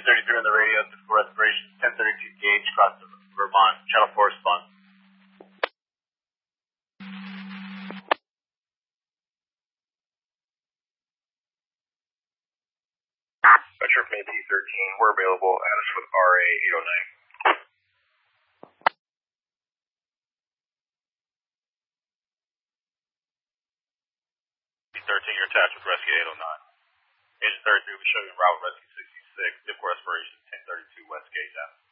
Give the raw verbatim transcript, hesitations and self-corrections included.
thirty-three on the radio, for respiration, ten thirty-two gauge, cross the Vermont, channel four response. Metro from A P thirteen, we're available. Add us with R A eight oh nine. thirteen, you're attached with Rescue eight oh nine. Agent thirty-three will be showing you Bravo Rescue sixty-six, dip for respiration, ten thirty-two West Gauge Avenue.